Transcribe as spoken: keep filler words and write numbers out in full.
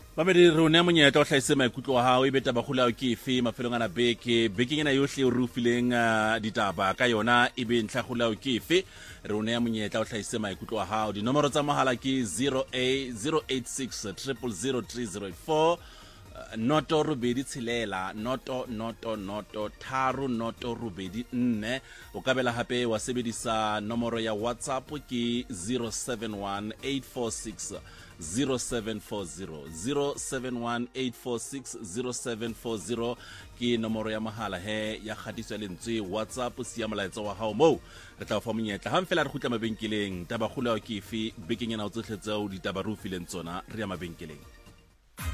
Mamedi re o ne monyetla o hlahise maikutlo wa hao e beta ba khula o ke efe mafelong ana beke beke ena yohle o re ufileng ditaba ka yona e be ntla khula o ke efe re o ne monyetla o hlahise maikutlo wa hao dinomoro tsa mohala ke zero eight zero eight six zero zero three zero eight four noto robedi tshelela noto noto noto tharo noto robedi nne o ka bela hape wa sebedisa nomoro ya WhatsApp ke zero seven one eight four six zero seven four zero zero seven one eight four six zero seven four zero ke nomoro ya mahala he ya khatiso ya lentswe WhatsApp sia molaetsa wa hao mo re tla fa monyetla ha mfela re khutla mabenkeleng taba khula o ke efe bekeng ena o tsotlhetsa o ditaba ru fileng tsona re ya mabenkeleng.